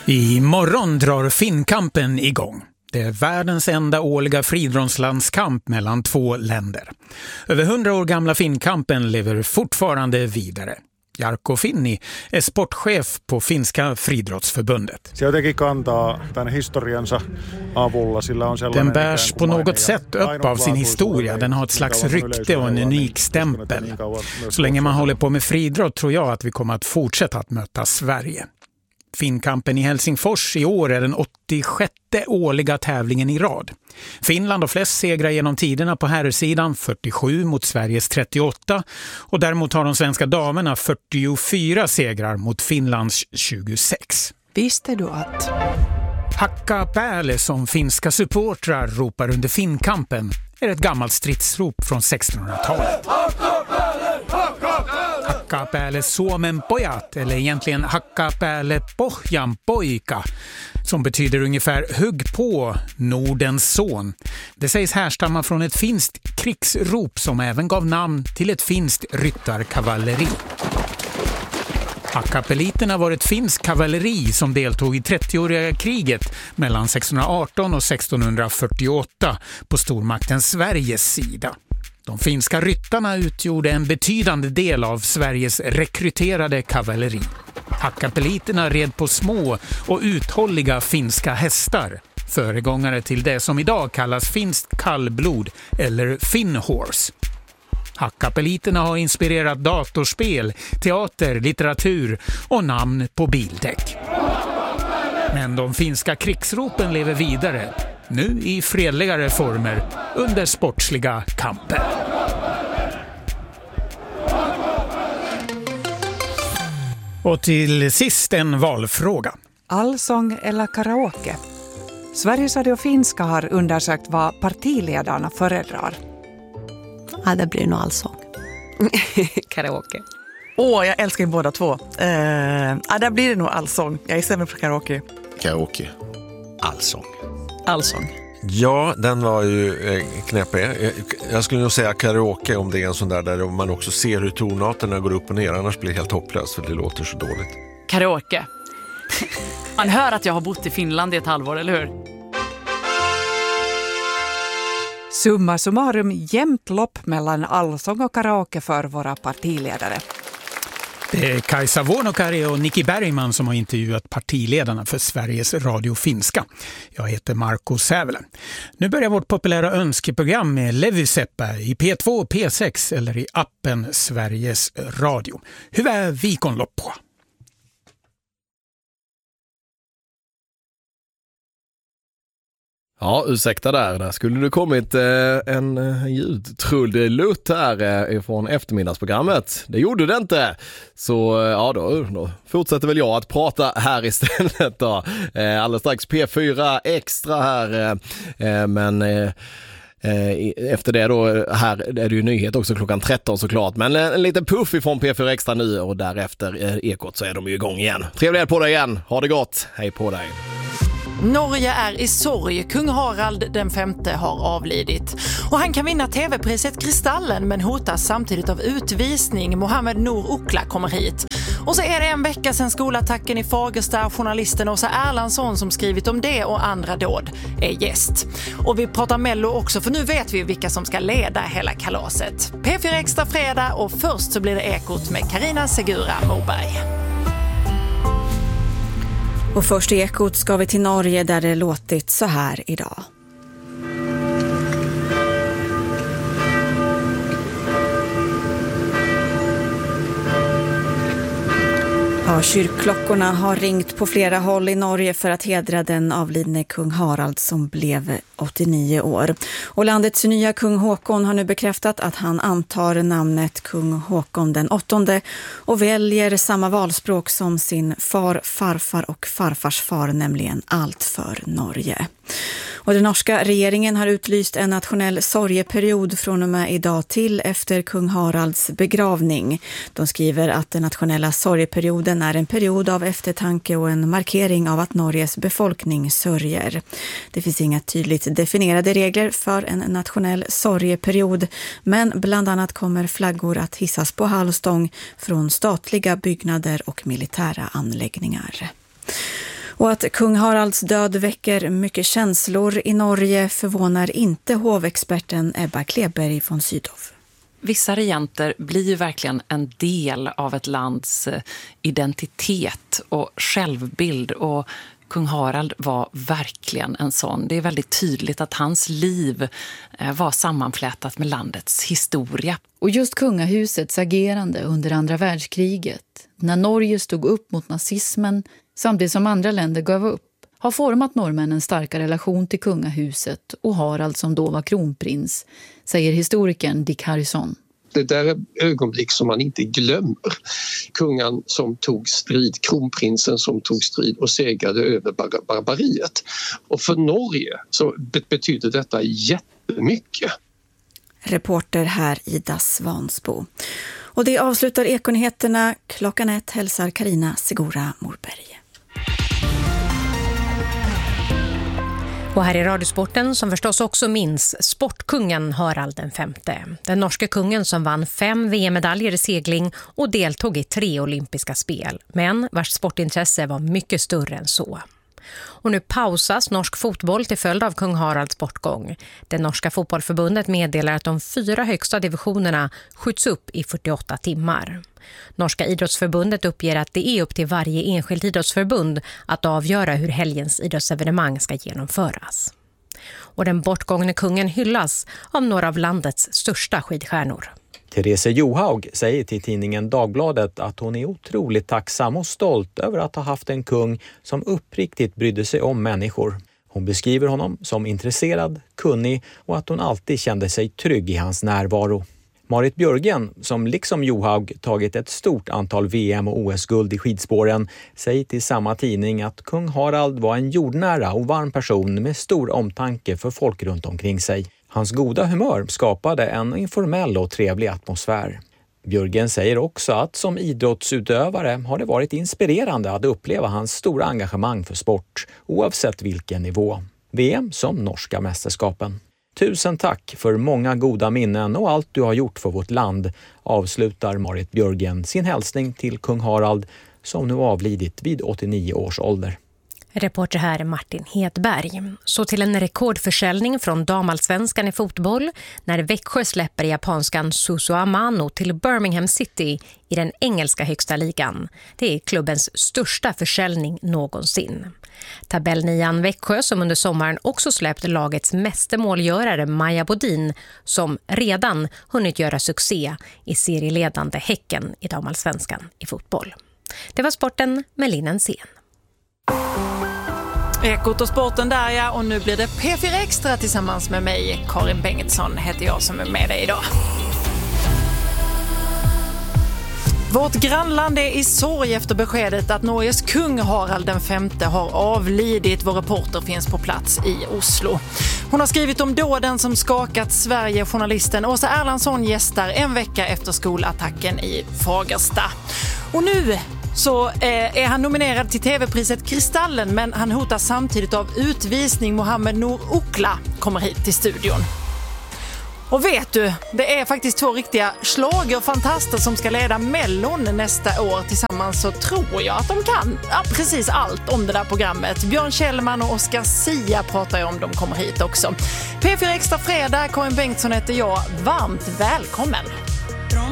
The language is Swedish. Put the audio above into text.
Imorgon drar Finnkampen igång. Det är världens enda årliga friidrottslandskamp mellan två länder. Över 100 år gamla Finnkampen lever fortfarande vidare. Jarkko Finni är sportchef på Finska friidrottsförbundet. Den bärs på något sätt upp av sin historia. Den har ett slags rykte och en unik stämpel. Så länge man håller på med friidrott tror jag att vi kommer att fortsätta att möta Sverige. Finnkampen i Helsingfors i år är den 86:e årliga tävlingen i rad. Finland har flest segrar genom tiderna på herrsidan, 47 mot Sveriges 38, och däremot har de svenska damerna 44 segrar mot Finlands 26. Visste du att Hakka päälle, som finska supportrar ropar under Finnkampen, är ett gammalt stridsrop från 1600-talet. Hakka päälle Suomen pojat, eller egentligen Hakka päälle Pohjan pojka, som betyder ungefär hugg på Nordens son. Det sägs härstamma från ett finskt krigsrop som även gav namn till ett finskt ryttarkavalleri. Hakkapeliterna var ett finskt kavalleri som deltog i 30-åriga kriget mellan 1618 och 1648 på stormakten Sveriges sida. De finska ryttarna utgjorde en betydande del av Sveriges rekryterade kavalleri. Hakkapeliterna red på små och uthålliga finska hästar, föregångare till det som idag kallas finskt kallblod eller Finnhorse. Hakkapeliterna har inspirerat datorspel, teater, litteratur och namn på bildäck. Men de finska krigsropen lever vidare, nu i fredligare former under sportsliga kamper. Och till sist en valfråga. allsång eller karaoke? Sveriges Radio Finska har undersökt vad partiledarna föredrar. Ja, det blir nog allsång. Karaoke. Jag älskar ju båda två. Där blir det nog allsång. Jag är sämre på karaoke. Karaoke. Allsång. Allsång. Ja, den var ju knäppig. Jag skulle nog säga karaoke om det är en sån där man också ser hur tonarterna går upp och ner. Annars blir det helt hopplöst för det låter så dåligt. Karaoke. Man hör att jag har bott i Finland i ett halvår, eller hur? Summa summarum, jämnt lopp mellan allsång och karaoke för våra partiledare. Det är Kaisa Vuonokari och Nikki Bergman som har intervjuat partiledarna för Sveriges Radio Finska. Jag heter Marco Sävelen. Nu börjar vårt populära önskeprogram med Levi Seppä i P2 och P6 eller i appen Sveriges Radio. Hur är vikonlopp på? Ja, ursäkta där skulle det kommit en ljudtruldelutt här från eftermiddagsprogrammet. Det gjorde det inte. Så ja, då fortsätter väl jag att prata här istället då. Alldeles strax P4 extra här. Men efter det då, här är det ju nyhet också klockan 13 såklart. Men en liten puff ifrån P4 extra nu och därefter Ekot så är de ju igång igen. Trevligt på dig igen. Ha det gott. Hej på dig. Norge är i sorg. Kung Harald den femte har avlidit. Och han kan vinna tv-priset Kristallen men hotas samtidigt av utvisning. Mohammed Nour Okla kommer hit. Och så är det en vecka sedan skolattacken i Fagersta. Journalisten Åsa Erlandsson som skrivit om det och andra dåd är gäst. Och vi pratar Mello också för nu vet vi vilka som ska leda hela kalaset. P4 extra fredag och först så blir det Ekot med Carina Segura Moberg. Och först i Ekot ska vi till Norge där det låtit så här idag. Ja, kyrkklockorna har ringt på flera håll i Norge för att hedra den avlidne kung Harald som blev 89 år. Och landets nya kung Håkon har nu bekräftat att han antar namnet kung Håkon den 8:e och väljer samma valspråk som sin far, farfar och farfars far, nämligen allt för Norge. Och den norska regeringen har utlyst en nationell sorgeperiod från och med idag till efter kung Haralds begravning. De skriver att den nationella sorgeperioden är en period av eftertanke och en markering av att Norges befolkning sörjer. Det finns inga tydligt definierade regler för en nationell sorgeperiod, men bland annat kommer flaggor att hissas på halvstång från statliga byggnader och militära anläggningar. Och att kung Haralds död väcker mycket känslor i Norge förvånar inte hovexperten Ebba Kleberg från Sydow. Vissa regenter blir ju verkligen en del av ett lands identitet och självbild, och kung Harald var verkligen en sån. Det är väldigt tydligt att hans liv var sammanflätat med landets historia. Och just kungahusets agerande under andra världskriget, när Norge stod upp mot nazismen samtidigt som andra länder gav upp, har format norrmännens starka relation till kungahuset och Harald som då var kronprins, säger historikern Dick Harrison. Det där är ögonblick som man inte glömmer. Kungen som tog strid, kronprinsen som tog strid och segrade över barbariet. Och för Norge så betyder detta jättemycket. Reporter här Ida Svansbo. Och det avslutar Ekonyheterna. 1:00 hälsar Carina Segura Morberg. Och här i Radiosporten som förstås också minns sportkungen Harald V. Den norske kungen som vann 5 VM-medaljer i segling och deltog i 3 olympiska spel. Men vars sportintresse var mycket större än så. Och nu pausas norsk fotboll till följd av kung Haralds bortgång. Det norska fotbollförbundet meddelar att de 4 högsta divisionerna skjuts upp i 48 timmar. Norska idrottsförbundet uppger att det är upp till varje enskilt idrottsförbund att avgöra hur helgens idrottsevenemang ska genomföras. Och den bortgångne kungen hyllas av några av landets största skidstjärnor. Therese Johaug säger till tidningen Dagbladet att hon är otroligt tacksam och stolt över att ha haft en kung som uppriktigt brydde sig om människor. Hon beskriver honom som intresserad, kunnig och att hon alltid kände sig trygg i hans närvaro. Marit Björgen, som liksom Johaug tagit ett stort antal VM- och OS-guld i skidspåren, säger till samma tidning att kung Harald var en jordnära och varm person med stor omtanke för folk runt omkring sig. Hans goda humör skapade en informell och trevlig atmosfär. Björgen säger också att som idrottsutövare har det varit inspirerande att uppleva hans stora engagemang för sport, oavsett vilken nivå. VM som norska mästerskapen. Tusen tack för många goda minnen och allt du har gjort för vårt land, avslutar Marit Björgen sin hälsning till kung Harald som nu avlidit vid 89 års ålder. Reporter här Martin Hedberg. Så till en rekordförsäljning från damallsvenskan i fotboll när Växjö släpper japanskan Suzu Amano till Birmingham City i den engelska högsta ligan. Det är klubbens största försäljning någonsin. Tabellnian Växjö som under sommaren också släppt lagets mästermålgörare Maja Bodin som redan hunnit göra succé i serieledande Häcken i damallsvenskan i fotboll. Det var sporten med Linnen Sen. Ekot och sporten där, ja, och nu blir det P4 Extra tillsammans med mig. Karin Bengtsson heter jag som är med dig idag. Vårt grannland är i sorg efter beskedet att Norges kung Harald V har avlidit. Vår reporter finns på plats i Oslo. Hon har skrivit om dåden som skakat Sverige. Journalisten Åsa Erlandsson gästar en vecka efter skolattacken i Fagersta. Och nu så är han nominerad till tv-priset Kristallen, men han hotas samtidigt av utvisning. Mohammed Nour Ukla kommer hit till studion. Och vet du, det är faktiskt 2 riktiga schlagerfantaster som ska leda Mellon nästa år. Tillsammans så tror jag att de kan precis allt om det där programmet. Björn Kjellman och Oscar Sia pratar jag om, de kommer hit också. P4 Extra fredag, Karin Bengtsson heter jag. Varmt välkommen!